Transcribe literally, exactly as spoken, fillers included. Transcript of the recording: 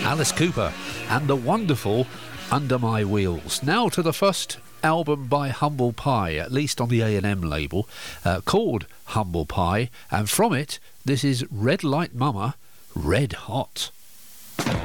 Alice Cooper and the wonderful Under My Wheels. Now to the first album by Humble Pie, at least on the A and M label, uh, called Humble Pie, and from it, this is Red Light Mama, Red Hot.